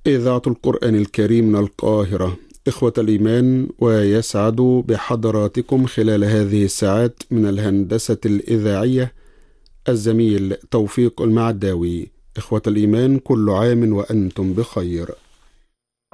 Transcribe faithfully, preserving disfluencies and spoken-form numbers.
إذاعة القرآن الكريم من القاهرة. إخوة الإيمان، ويسعد بحضراتكم خلال هذه الساعات من الهندسة الإذاعية الزميل توفيق المعداوي. إخوة الإيمان، كل عام وأنتم بخير.